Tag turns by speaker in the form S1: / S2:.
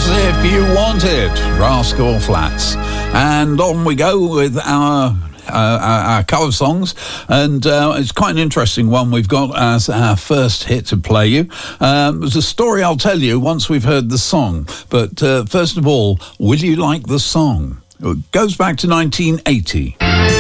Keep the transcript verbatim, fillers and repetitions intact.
S1: If You Want It, Rascal Flatts. And on we go with our uh, our, our cover songs, and uh, it's quite an interesting one we've got as our first hit to play you. Um, there's a story I'll tell you once we've heard the song, but uh, first of all, will you like the song? It goes back to nineteen eighty.